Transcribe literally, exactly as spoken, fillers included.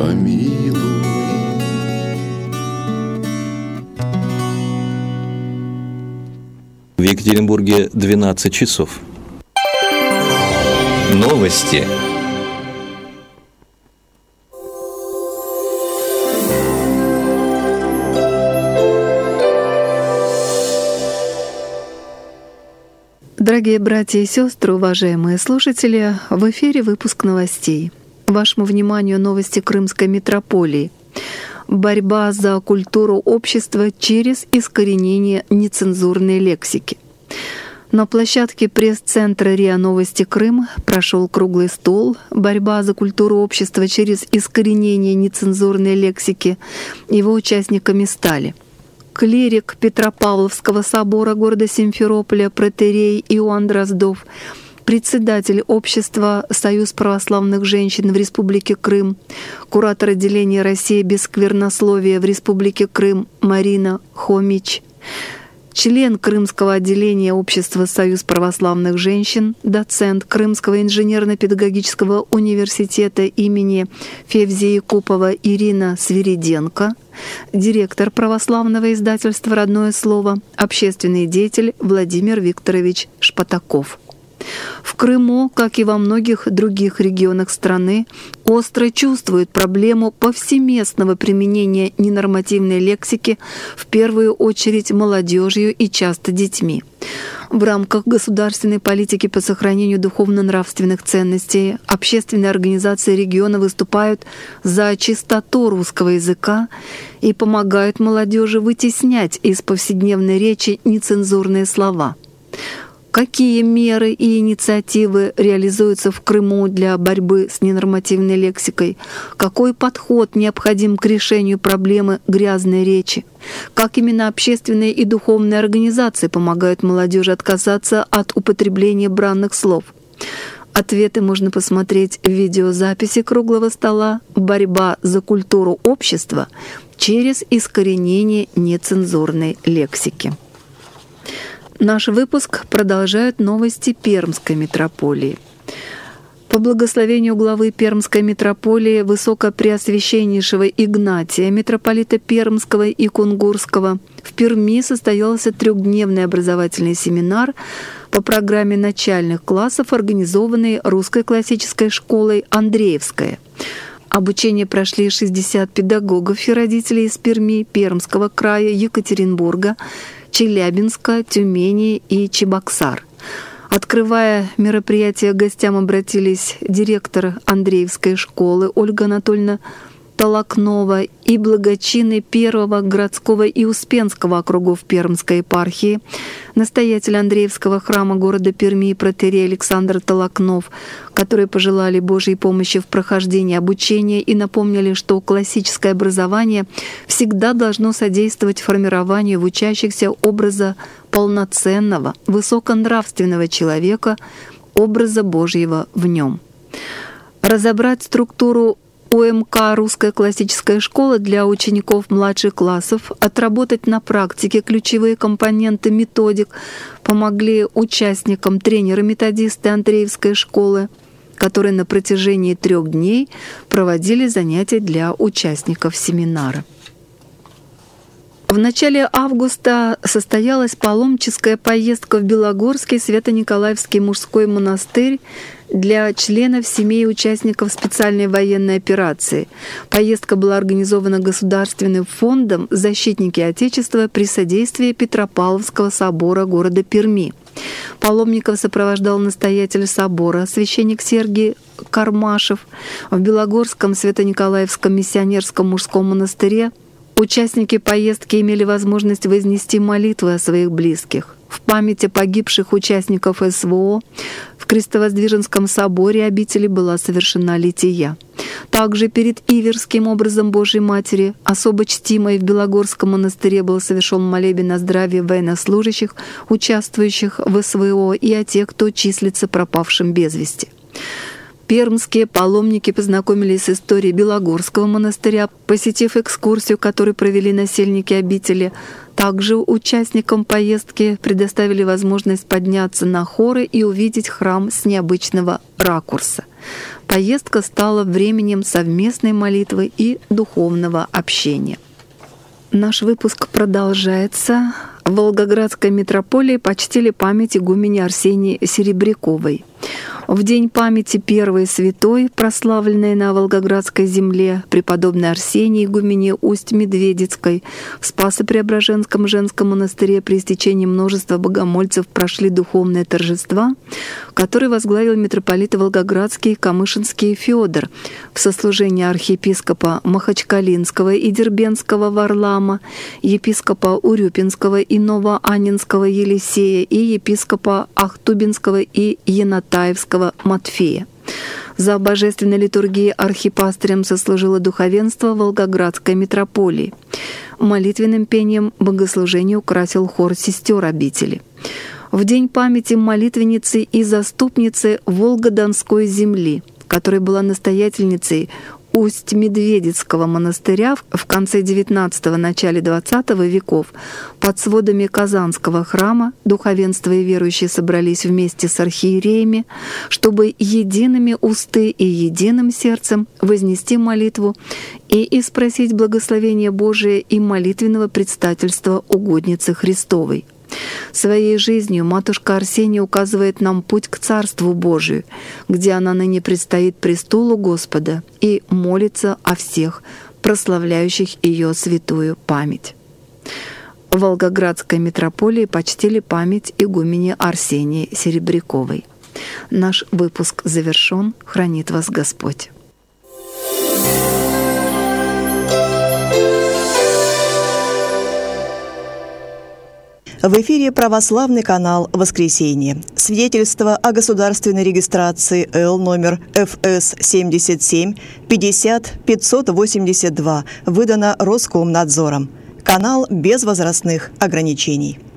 помилуй. В Екатеринбурге двенадцать часов. Новости. Дорогие братья и сестры, уважаемые слушатели, в эфире выпуск новостей. Вашему вниманию новости Крымской митрополии. Борьба за культуру общества через искоренение нецензурной лексики. На площадке пресс-центра РИА Новости Крым прошел круглый стол «Борьба за культуру общества через искоренение нецензурной лексики». Его участниками стали клирик Петропавловского собора города Симферополя протоиерей Иоанн Дроздов, председатель общества «Союз православных женщин» в Республике Крым, куратор отделения «Россия без сквернословия» в Республике Крым Марина Хомич, член Крымского отделения общества «Союз православных женщин», доцент Крымского инженерно-педагогического университета имени Февзии Купова Ирина Свириденко, директор православного издательства «Родное слово», общественный деятель Владимир Викторович Шпатаков. В Крыму, как и во многих других регионах страны, остро чувствуют проблему повсеместного применения ненормативной лексики, в первую очередь молодежью и часто детьми. В рамках государственной политики по сохранению духовно-нравственных ценностей общественные организации региона выступают за чистоту русского языка и помогают молодежи вытеснять из повседневной речи нецензурные слова. Какие меры и инициативы реализуются в Крыму для борьбы с ненормативной лексикой? Какой подход необходим к решению проблемы грязной речи? Как именно общественные и духовные организации помогают молодежи отказаться от употребления бранных слов? Ответы можно посмотреть в видеозаписи круглого стола «Борьба за культуру общества через искоренение нецензурной лексики». Наш выпуск продолжают новости Пермской митрополии. По благословению главы Пермской митрополии Высокопреосвященнейшего Игнатия, митрополита Пермского и Кунгурского, в Перми состоялся трехдневный образовательный семинар по программе начальных классов, организованный Русской классической школой «Андреевская». Обучение прошли шестьдесят педагогов и родителей из Перми, Пермского края, Екатеринбурга, Челябинска, Тюмени и Чебоксар. Открывая мероприятие, к гостям обратились директор Андреевской школы Ольга Анатольевна Толокнова и благочинный первого городского и Успенского округов Пермской епархии, настоятель Андреевского храма города Перми протоиерей Александр Толокнов, которые пожелали Божьей помощи в прохождении обучения и напомнили, что классическое образование всегда должно содействовать формированию в учащихся образа полноценного, высоконравственного человека, образа Божьего в нем. Разобрать структуру УМК «Русская классическая школа» для учеников младших классов, отработать на практике ключевые компоненты методик помогли участникам тренеры-методисты Андреевской школы, которые на протяжении трех дней проводили занятия для участников семинара. В начале августа состоялась паломническая поездка в Белогорский Свято-Николаевский мужской монастырь для членов семей участников специальной военной операции. Поездка была организована Государственным фондом «Защитники Отечества» при содействии Петропавловского собора города Перми. Паломников сопровождал настоятель собора, священник Сергий Кармашев. В Белогорском Свято-Николаевском миссионерском мужском монастыре участники поездки имели возможность вознести молитвы о своих близких. В память о погибших участников СВО в Крестовоздвиженском соборе обители была совершена лития. Также перед Иверским образом Божьей Матери, особо чтимой в Белогорском монастыре, был совершен молебен о здравии военнослужащих, участвующих в СВО, и о тех, кто числится пропавшим без вести. Пермские паломники познакомились с историей Белогорского монастыря, посетив экскурсию, которую провели насельники обители. Также участникам поездки предоставили возможность подняться на хоры и увидеть храм с необычного ракурса. Поездка стала временем совместной молитвы и духовного общения. Наш выпуск продолжается. В Волгоградской митрополии почтили память игумени Арсении Серебряковой. В день памяти первой святой, прославленной на Волгоградской земле, преподобной Арсении игумени Усть-Медведицкой, в Спасо-Преображенском женском монастыре при стечении множества богомольцев прошли духовные торжества, которые возглавил митрополит Волгоградский и Камышинский Феодор в сослужении архиепископа Махачкалинского и Дербентского Варлаама, епископа Урюпинского и Новоаннинского Елисея и епископа Ахтубинского и Янатаевского Матфея. За божественной литургией архипастырем сослужило духовенство Волгоградской митрополии. Молитвенным пением богослужение украсил хор сестер обители. В день памяти молитвенницы и заступницы Волгодонской земли, которая была настоятельницей Усть-Медведицкого монастыря в конце девятнадцатого – начале двадцатого веков, под сводами Казанского храма духовенство и верующие собрались вместе с архиереями, чтобы едиными усты и единым сердцем вознести молитву и испросить благословения Божие и молитвенного предстательства угодницы Христовой. Своей жизнью матушка Арсения указывает нам путь к Царству Божию, где она ныне предстоит престолу Господа и молится о всех, прославляющих ее святую память. В Волгоградской митрополии почтили память игумени Арсении Серебряковой. Наш выпуск завершен. Хранит вас Господь. В эфире православный канал «Воскресенье». Свидетельство о государственной регистрации Л номер Ф С семьдесят семь пятьдесят пятьсот восемьдесят два выдано Роскомнадзором. Канал без возрастных ограничений.